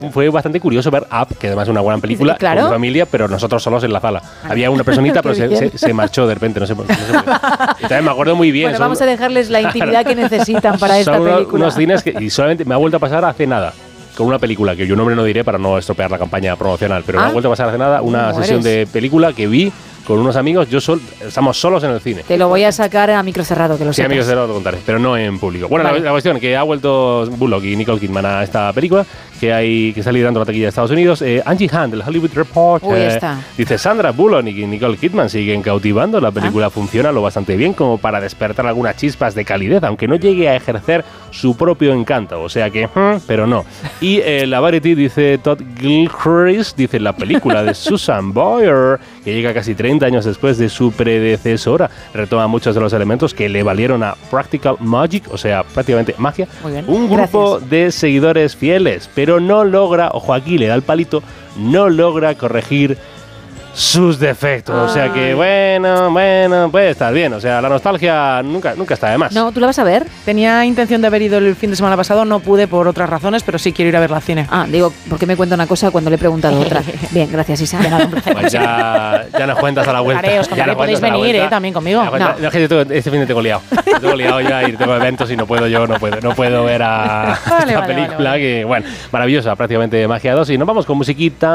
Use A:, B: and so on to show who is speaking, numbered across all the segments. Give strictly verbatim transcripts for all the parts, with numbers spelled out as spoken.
A: fue bastante curioso ver Up, que además es una buena película,
B: claro.
A: con mi familia, pero nosotros solos en la sala. Había una personita, pero se, se, se marchó de repente, no sé por qué. No sé por qué. Y también me acuerdo muy bien.
B: Bueno,
A: son,
B: vamos a dejarles la intimidad que necesitan para esta
A: son unos,
B: película.
A: unos cines que y solamente me ha vuelto a pasar hace nada. Con una película que yo nombre no diré para no estropear la campaña promocional, pero
B: ¿Ah?
A: me ha vuelto a pasar hace nada una
B: ¿Cómo
A: sesión
B: eres?
A: de película que vi con unos amigos. Yo sol, estamos solos en el cine.
B: Te lo voy a sacar a micro cerrado, que lo
A: Sí,
B: sepas.
A: amigos, te lo contaré, pero no en público. Bueno,
B: Vale.
A: la, la cuestión que ha vuelto Bullock y Nicole Kidman a esta película, que hay que está liderando la taquilla de Estados Unidos. Eh, Angie Hunt, del Hollywood Reporter,
B: Uy, está.
A: dice: Sandra Bullock y Nicole Kidman siguen cautivando. La película
B: Ah.
A: funciona lo bastante bien como para despertar algunas chispas de calidez, aunque no llegue a ejercer su propio encanto. O sea que, hmm, pero no. Y eh, la Variety dice: Todd Gilchrist dice: la película de Susan Boyer, que llega casi treinta años después de su predecesora, retoma muchos de los elementos que le valieron a Practical Magic, o sea, prácticamente magia,
B: Muy bien.
A: un grupo
B: Gracias.
A: de seguidores fieles, pero no logra, ojo aquí, le da el palito, no logra corregir sus defectos.
B: Ay.
A: O sea que, bueno, bueno, puede estar bien. O sea, la nostalgia nunca, nunca está de más.
B: No, ¿tú la vas a ver?
C: Tenía intención de haber ido el fin de semana pasado, no pude por otras razones, pero sí quiero ir a verla al cine.
B: Ah, digo, ¿por qué me cuenta una cosa cuando le he preguntado otra? Bien, gracias, Isa.
A: Pues ya, ya nos cuentas a la vuelta.
C: Contaré, os
A: Ya
C: contaré,
A: nos
C: podéis
A: cuentas a la
C: venir,
A: vuelta.
C: eh, también conmigo.
A: Ya nos cuentas-
B: No.
A: no, es que yo tengo- este fin de tengo liado. Tengo liado ya y tengo eventos y no puedo yo, no puedo, no puedo ver a
C: Vale,
A: esta
C: vale,
A: película
C: vale, vale.
A: que, bueno, maravillosa, prácticamente Magia dos. Y nos vamos con musiquita.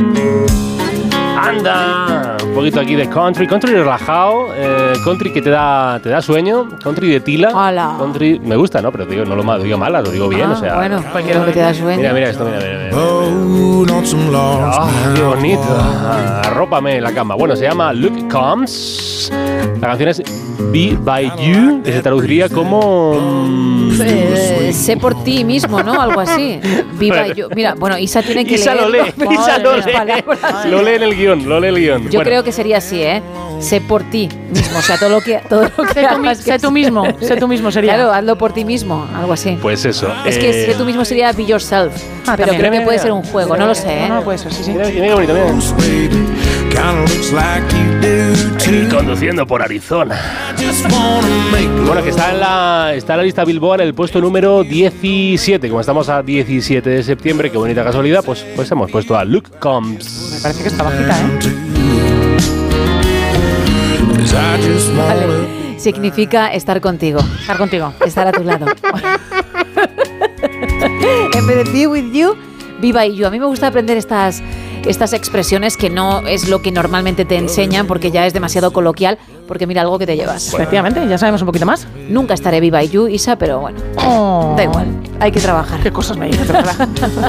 A: Anda, un poquito aquí de country, country relajado, eh, country que te da, te da sueño, country de tila,
B: Hola.
A: country me gusta, ¿no? Pero te digo, no lo malo, digo mala, lo digo bien,
B: Ah,
A: o sea.
B: bueno, cualquiera que te da sueño.
A: Mira, mira esto, mira, mira, mira.
D: Road on some lost
A: Ah, qué bonito. Ah, arrópame en la cama. Bueno, se llama Luke Combs. La canción es Be By You, que se traduciría como... mm,
B: Eh, sé por ti mismo, ¿no? Algo así. Viva yo. Mira, bueno, Isa tiene que
A: Isa
B: leer.
A: lo lee, Isa lo
B: las
A: lee.
B: palabras.
A: Lo lee en el guión, lo lee en el guión.
B: Yo
A: Bueno,
B: creo que sería así, ¿eh? Sé por ti mismo. O sea, todo lo que, todo lo que
C: Sé tú, mi-
B: hagas que
C: sé tú mismo, sé tú mismo sería.
B: Claro, hazlo por ti mismo, algo así.
A: Pues eso.
B: Es que
A: eh,
B: sé tú mismo sería be yourself.
C: Ah,
B: pero
C: también.
B: creo que
A: Mira,
B: puede
A: mira,
B: ser un juego, no lo sé, ¿eh?
C: No, no, puede ser, sí, sí.
A: Mira, mira qué bonito, mira.
D: baby. Kinda looks like you do
A: Y
D: too.
A: conduciendo por Arizona.
D: Just wanna make
A: Bueno, que está en la está en la lista Billboard el puesto número diecisiete. Como estamos a diecisiete de septiembre, qué bonita casualidad, pues, pues hemos puesto a Luke Combs.
C: Me parece que está bajita, ¿eh?
D: to you. 'Cause I just wanna
B: Vale. Significa estar contigo,
C: Estar contigo.
B: estar a tu lado. En vez de be with you, be by you. A mí me gusta aprender estas, estas expresiones que no es lo que normalmente te enseñan porque ya es demasiado coloquial. Porque mira, algo que te llevas.
C: Efectivamente, ya sabemos un poquito más.
B: Nunca estaré be by you, Isa, pero bueno,
C: Oh,
B: da igual. Hay que trabajar.
C: qué cosas me dices, de verdad.